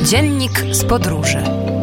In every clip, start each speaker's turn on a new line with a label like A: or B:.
A: Dziennik z podróży.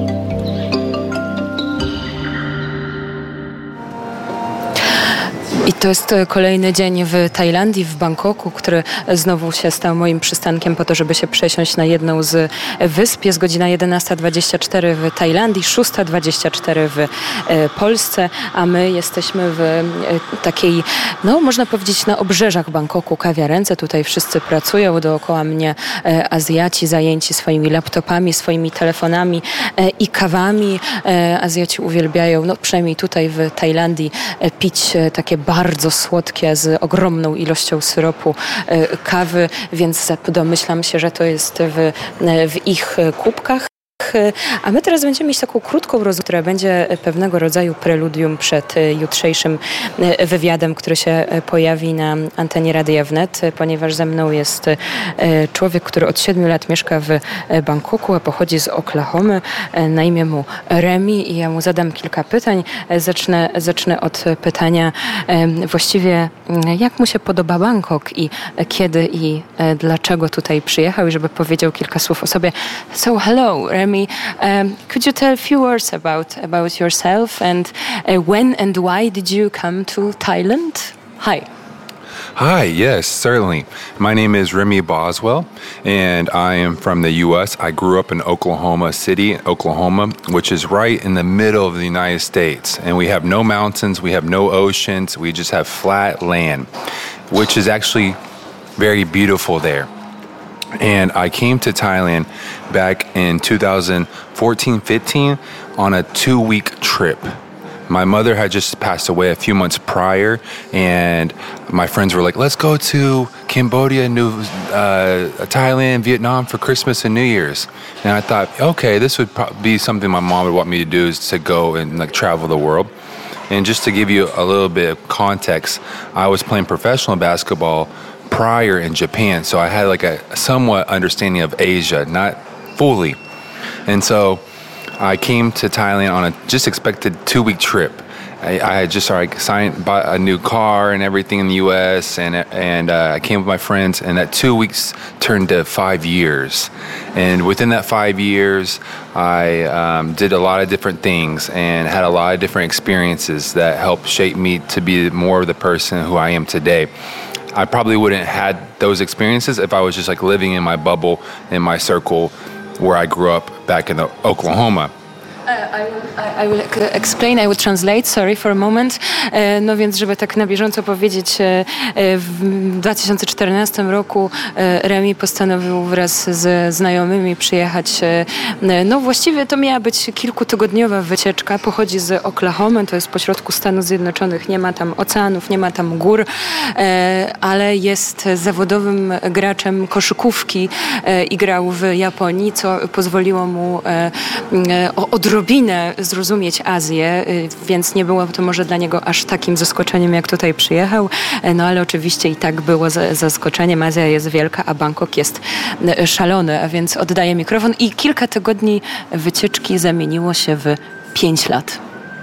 A: I to jest kolejny dzień w Tajlandii, w Bangkoku, który znowu się stał moim przystankiem po to, żeby się przesiąść na jedną z wysp. Jest godzina 11:24 w Tajlandii, 6:24 w Polsce, a my jesteśmy w takiej, no można powiedzieć, na obrzeżach Bangkoku kawiarence. Tutaj wszyscy pracują, dookoła mnie Azjaci zajęci swoimi laptopami, swoimi telefonami i kawami. Azjaci uwielbiają, no przynajmniej tutaj w Tajlandii, pić takie bardzo słodkie, z ogromną ilością syropu kawy, więc domyślam się, że to jest w ich kubkach. A my teraz będziemy mieć taką krótką rozmowę, która będzie pewnego rodzaju preludium przed jutrzejszym wywiadem, który się pojawi na antenie Radia Wnet, ponieważ ze mną jest człowiek, który od 7 lat mieszka w Bangkoku, a pochodzi z Oklahomy. Na imię mu Remy i ja mu zadam kilka pytań. Zacznę od pytania właściwie, jak mu się podoba Bangkok i kiedy i dlaczego tutaj przyjechał, i żeby powiedział kilka słów o sobie. So hello, Remy. Could you tell a few words about yourself and when and why did you come to Thailand? Hi.
B: Hi, yes, certainly. My name is Remy Boswell, and I am from the U.S. I grew up in Oklahoma City, Oklahoma, which is right in the middle of the United States. And we have no mountains, we have no oceans, we just have flat land, which is actually very beautiful there. And I came to Thailand back in 2014-15 on a 2-week trip. My mother had just passed away a few months prior, and my friends were like, let's go to Cambodia, Thailand, Vietnam for Christmas and New Year's. And I thought, okay, this would be something my mom would want me to do, is to go and like travel the world. And just to give you a little bit of context, I was playing professional basketball prior in Japan, so I had like a somewhat understanding of Asia, not fully. And so I came to Thailand on a just expected 2-week trip. I had just bought a new car and everything in the U.S. and I came with my friends, and that 2 weeks turned to 5 years. And within that 5 years, I did a lot of different things and had a lot of different experiences that helped shape me to be more of the person who I am today. I probably wouldn't have had those experiences if I was just like living in my bubble, in my circle where I grew up back in Oklahoma.
A: I will explain, I will translate, sorry for a moment. No więc, żeby tak na bieżąco powiedzieć, w 2014 roku Remy postanowił wraz ze znajomymi przyjechać, no właściwie to miała być kilkutygodniowa wycieczka. Pochodzi z Oklahomy, to jest pośrodku Stanów Zjednoczonych, nie ma tam oceanów, nie ma tam gór, ale jest zawodowym graczem koszykówki i grał w Japonii, co pozwoliło mu odrobinę zrozumieć Azję, więc nie było to może dla niego aż takim zaskoczeniem, jak tutaj przyjechał, no ale oczywiście i tak było zaskoczeniem. Azja jest wielka, a Bangkok jest szalony, a więc oddaję mikrofon i kilka tygodni wycieczki zamieniło się w 5 lat.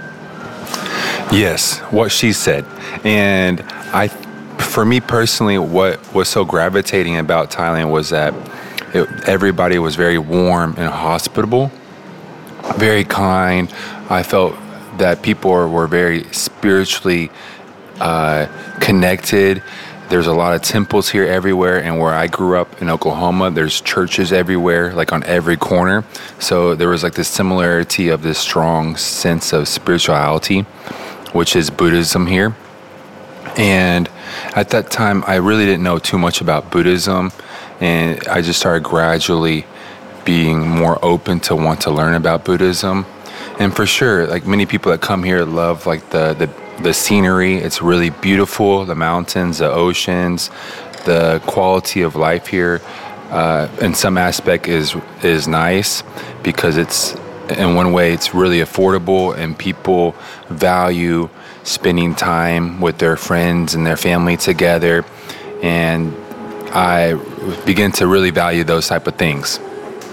B: Yes, what she said. And for me personally, what was so gravitating about Thailand was that everybody was very warm and hospitable. Very kind. I felt that people were very spiritually connected. There's a lot of temples here everywhere, and where I grew up in Oklahoma, there's churches everywhere, like on every corner. So there was like this similarity of this strong sense of spirituality, which is Buddhism here. And at that time, I really didn't know too much about Buddhism, and I just started gradually being more open to want to learn about Buddhism. And for sure, like many people that come here love like the scenery. It's really beautiful, the mountains, the oceans, the quality of life here in some aspect is nice because it's, in one way, it's really affordable and people value spending time with their friends and their family together. And I begin to really value those type of things.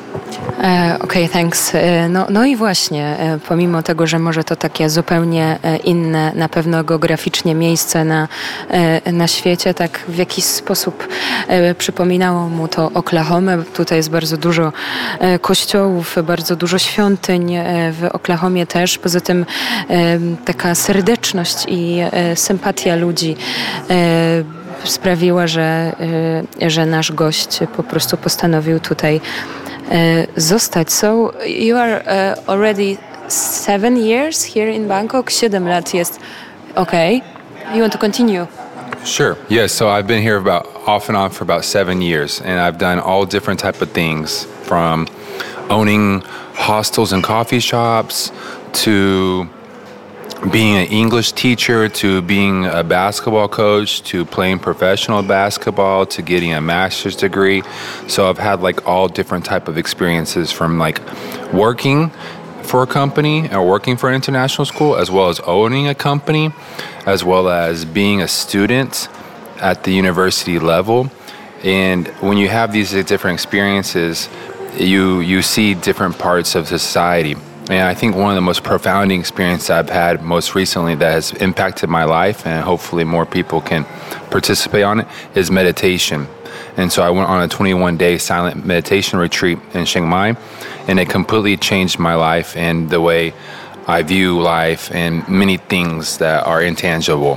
A: Okay, thanks. No i właśnie, pomimo tego, że może to takie zupełnie inne, na pewno geograficznie miejsce na świecie, tak w jakiś sposób przypominało mu to Oklahomę. Tutaj jest bardzo dużo kościołów, bardzo dużo świątyń w Oklahomie też. Poza tym taka serdeczność i sympatia ludzi sprawiła, że nasz gość po prostu postanowił tutaj zostać. So you are already 7 years here in Bangkok. 7 lat jest. Okay. You want to continue?
B: Sure. Yes. So I've been here off and on for about 7 years, and I've done all different type of things, from owning hostels and coffee shops to being an English teacher, to being a basketball coach, to playing professional basketball, to getting a master's degree. So I've had like all different type of experiences, from like working for a company or working for an international school, as well as owning a company, as well as being a student at the university level. And when you have these different experiences, you see different parts of society. And I think one of the most profound experiences I've had most recently that has impacted my life, and hopefully more people can participate on it, is meditation. And so I went on a 21-day silent meditation retreat in Chiang Mai, and it completely changed my life and the way I view life and many things that are intangible.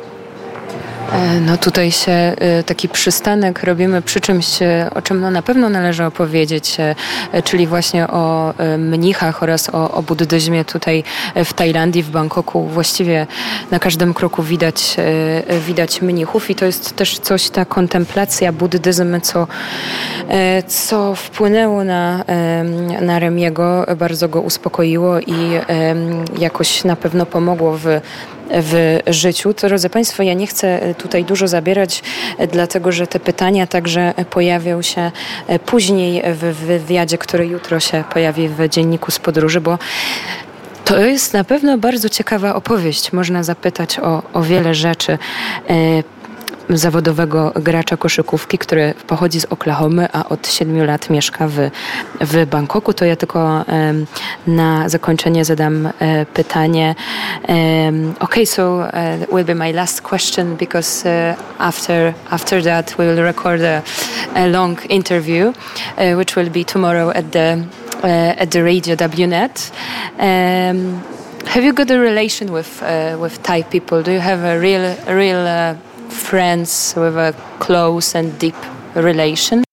A: No tutaj się taki przystanek robimy przy czymś, o czym na pewno należy opowiedzieć, czyli właśnie o mnichach oraz o buddyzmie tutaj w Tajlandii, w Bangkoku. Właściwie na każdym kroku widać mnichów i to jest też coś, ta kontemplacja, buddyzm, co wpłynęło na Remiego, bardzo go uspokoiło i jakoś na pewno pomogło w życiu. To, drodzy Państwo, ja nie chcę tutaj dużo zabierać, dlatego że te pytania także pojawią się później w wywiadzie, który jutro się pojawi w Dzienniku z Podróży, bo to jest na pewno bardzo ciekawa opowieść. Można zapytać o wiele rzeczy zawodowego gracza koszykówki, który pochodzi z Oklahomy, a od 7 lat mieszka w Bangkoku. To ja tylko na zakończenie zadam pytanie. Okay, so will be my last question, because after that we will record a long interview, which will be tomorrow at the radio WNet. Have you got a relation with Thai people? Do you have a real friends with a close and deep relation?